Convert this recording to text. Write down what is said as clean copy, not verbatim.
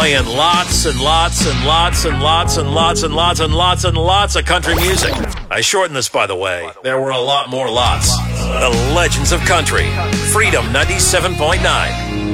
Playing lots and lots and lots and lots and lots and lots and lots and lots of country music. I shortened this, by the way. There were a lot more lots. The Legends of Country. Freedom 97.9.